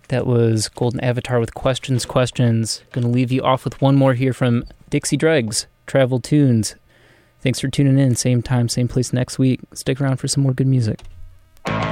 That was Golden Avatar with Questions. Going to leave you off with one more here from Dixie Dregs, Travel Tunes. Thanks for tuning in. Same time, same place next week. Stick around for some more good music.